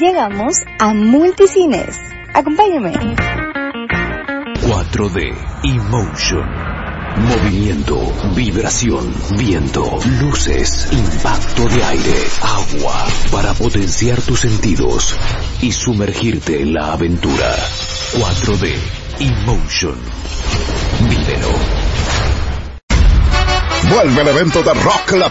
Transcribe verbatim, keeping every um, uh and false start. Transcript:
Llegamos a Multicines. Acompáñame. cuatro D Emotion. Movimiento, vibración, viento, luces, impacto de aire, agua, para potenciar tus sentidos y sumergirte en la aventura. cuatro D Emotion. Vívelo. Vuelve el evento de rock latino